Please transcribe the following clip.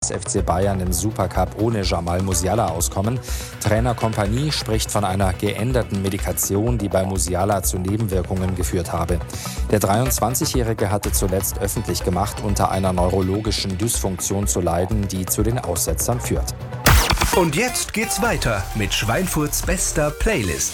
des FC Bayern im Supercup ohne Jamal Musiala auskommen. Trainer Kompany spricht von einer geänderten Medikation, die bei Musiala zu Nebenwirkungen geführt habe. Der 23-Jährige hatte zuletzt öffentlich gemacht, unter einer neurologischen Dysfunktion zu leiden, die zu den Aussetzern führt. Und jetzt geht's weiter mit Schweinfurts bester Playlist.